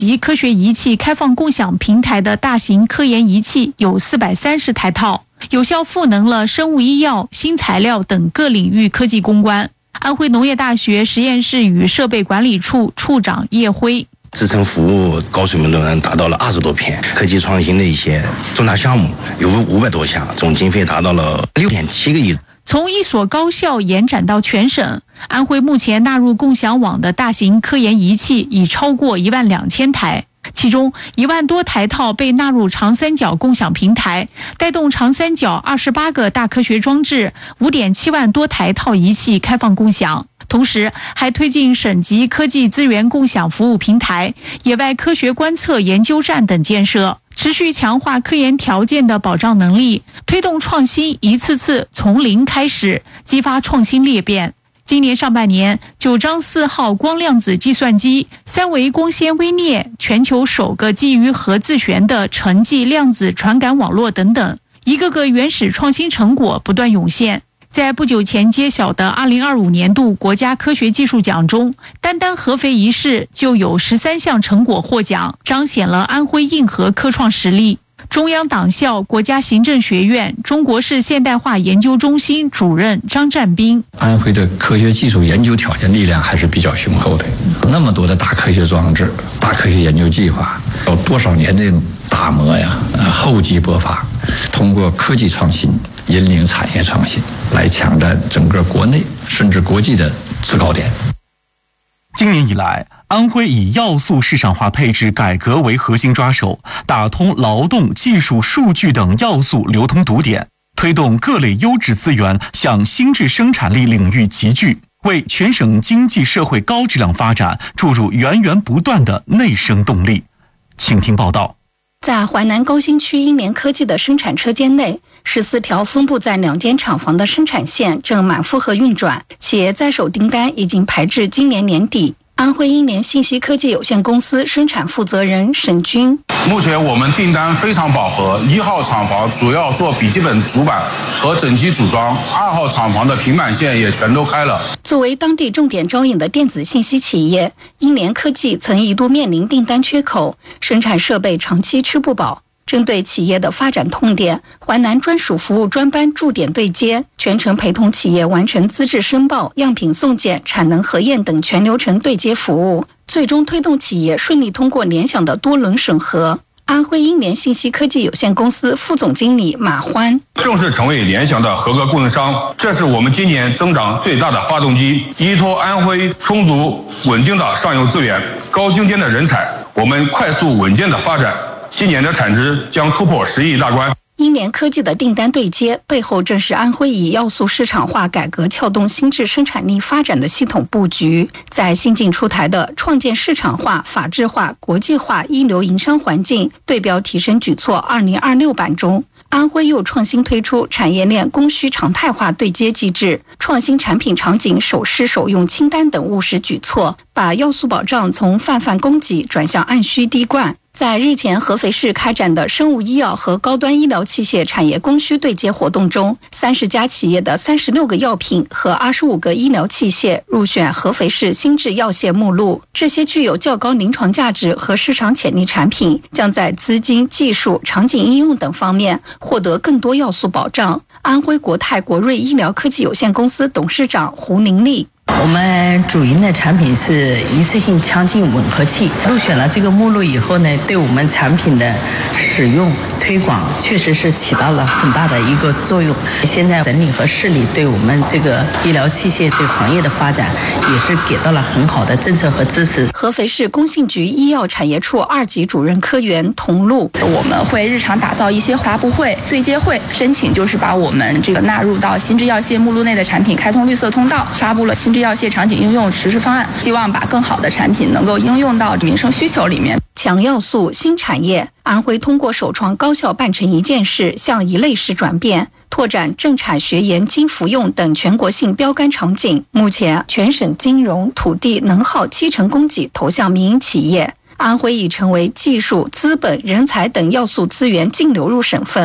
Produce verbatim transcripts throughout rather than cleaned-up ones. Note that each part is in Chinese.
及科学仪器开放共享平台的大型科研仪器有四百三十台套，有效赋能了生物医药、新材料等各领域科技攻关。安徽农业大学实验室与设备管理处处长叶辉。 支撑服务高水平论文达到了二十多篇，科技创新的一些重大项目有五百多项，总经费达到了六点七个亿。 从一所高校延展到全省，安徽目前纳入共享网的大型科研仪器已超过一万两千台，其中一万多台套被纳入长三角共享平台，带动长三角二十八个大科学装置、五点七万多台套仪器开放共享。同时还推进省级科技资源共享服务平台、野外科学观测研究站等建设，持续强化科研条件的保障能力，推动创新一次次从零开始，激发创新裂变。今年上半年，九章四号光量子计算机、三维光纤微镍、全球首个基于核自旋的城际量子传感网络等等，一个个原始创新成果不断涌现。在不久前揭晓的二零二五年度国家科学技术奖中，单单合肥一市就有十三项成果获奖，彰显了安徽硬核科创实力。中央党校国家行政学院中国式现代化研究中心主任张占斌： 安徽的科学技术研究条件力量还是比较雄厚的，那么多的大科学装置、大科学研究计划，有多少年的打磨呀，呃，厚积薄发，通过科技创新引领产业创新，来抢占整个国内甚至国际的制高点。 今年以来，安徽以要素市场化配置改革为核心抓手，打通劳动、技术、数据等要素流通堵点，推动各类优质资源向新质生产力领域集聚，为全省经济社会高质量发展注入源源不断的内生动力。请听报道。 在淮南高新区英联科技的生产车间内，十四条分布在两间厂房的生产线正满负荷运转，企业在手订单已经排至今年年底。安徽英联信息科技有限公司生产负责人沈军： 目前我们订单非常饱和，一号厂房主要做笔记本主板和整机组装，二号厂房的平板线也全都开了。 作为当地重点招引的电子信息企业，英联科技曾一度面临订单缺口，生产设备长期吃不饱。针对企业的发展痛点，淮南专属服务专班驻点对接，全程陪同企业完成资质申报、样品送检、产能核验等全流程对接服务，最终推动企业顺利通过联想的多轮审核。安徽英联信息科技有限公司副总经理马欢： 正式成为联想的合格供应商，这是我们今年增长最大的发动机。依托安徽充足稳定的上游资源、高精尖的人才，我们快速稳健的发展，今年的产值将突破十亿大关。 英联科技的订单对接背后，正是安徽以要素市场化改革撬动新质生产力发展的系统布局。在新近出台的创建市场化、法治化、国际化一流营商环境对标提升举措二零二六版中，安徽又创新推出产业链供需常态化对接机制、创新产品场景首施首用清单等务实举措，把要素保障从泛泛供给转向按需滴灌。在日前合肥市开展的生物医药和高端医疗器械产业供需对接活动中，三十家企业的三十六个药品和二十五个医疗器械入选合肥市新质药械目录。这些具有较高临床价值和市场潜力产品，将在资金、技术、场景应用等方面获得更多要素保障。安徽国泰国瑞医疗科技有限公司董事长胡宁丽： 我们主营的产品是一次性腔镜吻合器，入选了这个目录以后呢，对我们产品的使用推广确实是起到了很大的一个作用。现在省里和市里对我们这个医疗器械这个行业的发展也是给到了很好的政策和支持。 合肥市工信局医药产业处二级主任科员童露： 我们会日常打造一些发布会、对接会，申请就是把我们这个纳入到新质药械目录内的产品开通绿色通道，发布了新质药械场景应用实施方案，希望把更好的产品能够应用到民生需求里面。 强要素新产业，安徽通过首创高效办成一件事向一类式转变，拓展政产学研精服用等全国性标杆场景。目前全省金融、土地、能耗七成供给投向民营企业，安徽已成为技术、资本、人才等要素资源净流入省份。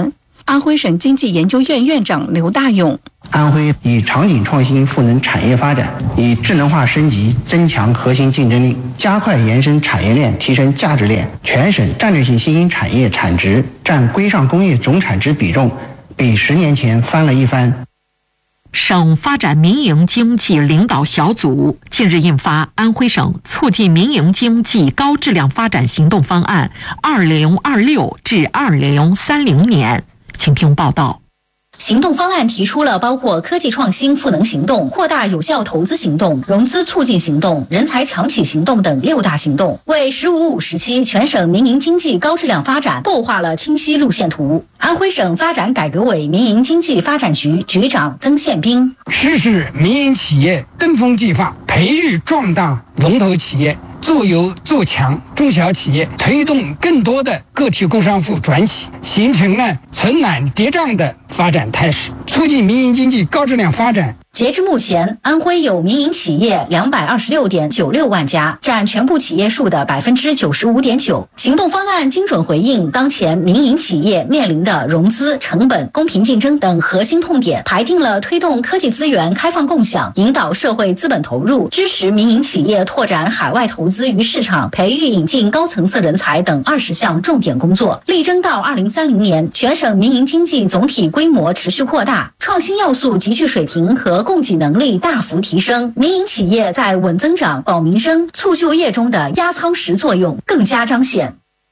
安徽省经济研究院院长刘大勇。 安徽以场景创新赋能产业发展，以智能化升级增强核心竞争力，加快延伸产业链，提升价值链。全省战略性新兴产业产值占规上工业总产值比重比十年前翻了一番。 省发展民营经济领导小组近日印发《安徽省促进民营经济高质量发展行动方案（二零二六至二零三零年）》。请听报道。 行动方案提出了包括科技创新赋能行动、扩大有效投资行动、融资促进行动、人才强企行动等六大行动，为“十五五”时期全省民营经济高质量发展擘画了清晰路线图。安徽省发展改革委民营经济发展局局长曾宪兵： 实施民营企业登峰计划，培育壮大龙头企业，做优做强中小企业，推动更多的个体工商户转企，形成了存难叠嶂的发展态势，促进民营经济高质量发展。 截至目前，安徽有民营企业两百二十六点九六万家，占全部企业数的百分之九十五点九。行动方案精准回应当前民营企业面临的融资、成本、公平竞争等核心痛点，排定了推动科技资源开放共享、引导社会资本投入、支持民营企业拓展海外投资与市场、培育引进高层次人才等二十项重点工作，力争到二零三零年，全省民营经济总体规模持续扩大，创新要素集聚水平和供给能力大幅提升，民营企业在稳增长、保民生、促就业中的压舱石作用更加彰显。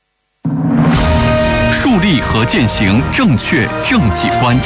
树立和践行正确政绩观。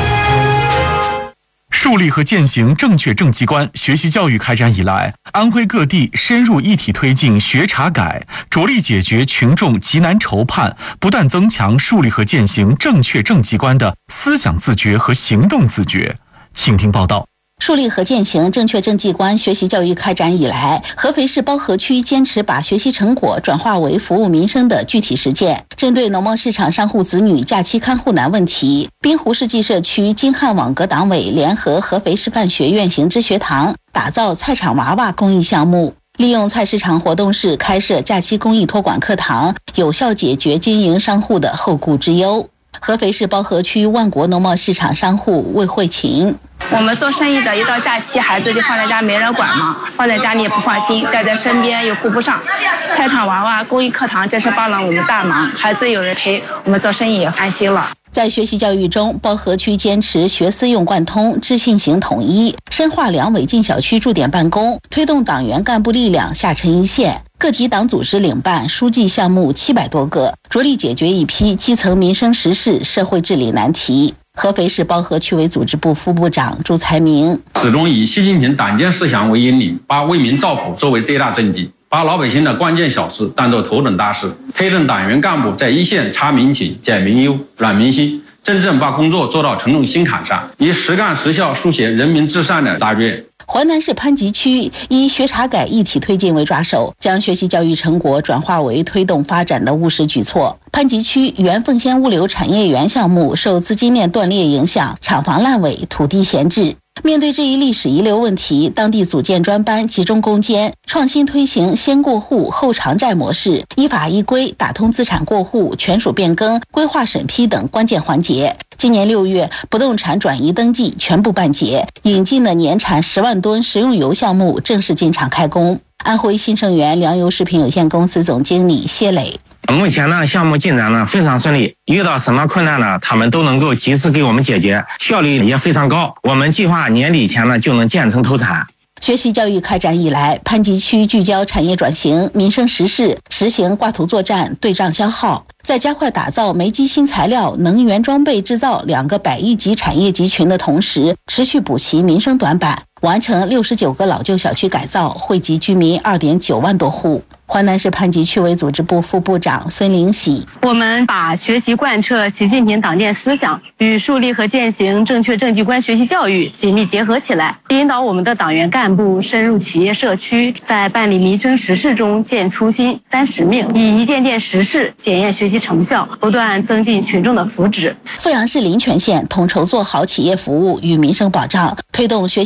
树立和践行正确政绩观，学习教育开展以来，安徽各地深入一体推进学查改，着力解决群众急难愁盼，不断增强树立和践行正确政绩观的思想自觉和行动自觉。请听报道。 树立和践行正确政绩观学习教育开展以来，合肥市包河区坚持把学习成果转化为服务民生的具体实践。针对农贸市场商户子女假期看护难问题，滨湖世纪社区金汉网格党委联合合肥师范学院行知学堂打造菜场娃娃公益项目，利用菜市场活动室开设假期公益托管课堂，有效解决经营商户的后顾之忧。合肥市包河区万国农贸市场商户魏慧琴： 我们做生意的，一到假期孩子就放在家没人管嘛，放在家里也不放心，带在身边又顾不上。菜场娃娃公益课堂真是帮了我们大忙，孩子有人陪，我们做生意也安心了。 在学习教育中，包河区坚持学思用贯通、知信行统一，深化两委进小区驻点办公，推动党员干部力量下沉一线。各级党组织领办书记项目七百多个，着力解决一批基层民生时事、社会治理难题。合肥市包河区委组织部副部长朱才明： 始终以习近平党建思想为引领，把为民造福作为最大政绩，把老百姓的关键小事当作头等大事，推动党员干部在一线察民情、解民忧、暖民心，真正把工作做到群众心坎上，以实干实效书写人民至上的大卷。 淮南市潘集区以学查改一体推进为抓手，将学习教育成果转化为推动发展的务实举措。潘集区原奉先物流产业园项目受资金链断裂影响，厂房烂尾，土地闲置。面对这一历史遗留问题，当地组建专班集中攻坚，创新推行先过户后偿债模式，依法依规打通资产过户、权属变更、规划审批等关键环节。今年六月，不动产转移登记全部办结，引进的年产十万吨食用油项目正式进场开工。安徽新盛源粮油食品有限公司总经理谢磊： 目前呢，项目进展呢非常顺利，遇到什么困难呢，他们都能够及时给我们解决，效率也非常高。我们计划年底前呢就能建成投产。 学习教育开展以来，潘集区聚焦产业转型、民生时事，实行挂图作战、对账消耗，在加快打造煤机新材料、能源装备制造两个百亿级产业集群的同时，持续补齐民生短板，完成六十九个老旧小区改造，惠及居民二点九万多户。淮南市潘集区委组织部副部长孙玲喜： 我们把学习贯彻习近平党建思想与树立和践行正确政绩观学习教育紧密结合起来，引导我们的党员干部深入企业社区，在办理民生实事中见初心、担使命，以一件件实事检验学习成效，不断增进群众的福祉。 阜阳市临泉县统筹做好企业服务与民生保障，推动学习教育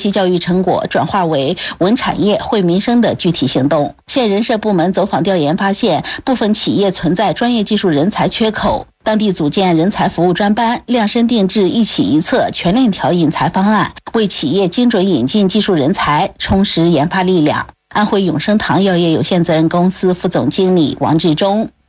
成果转化为稳产业、惠民生的具体行动。县人社部门走访调研发现，部分企业存在专业技术人才缺口，当地组建人才服务专班，量身定制一企一策全链条引才方案，为企业精准引进技术人才，充实研发力量。安徽永生堂药业有限责任公司副总经理王志忠：